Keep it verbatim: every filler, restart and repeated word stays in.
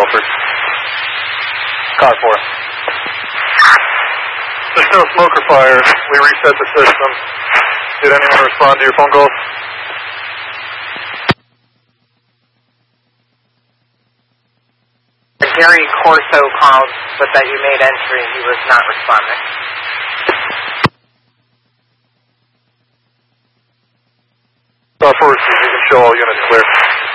Milford. Car four. There's no smoke or fire. We reset the system. Did anyone respond to your phone calls? Gary Corso called, but that you made entry. He was not responding. Car four, you can show all units clear.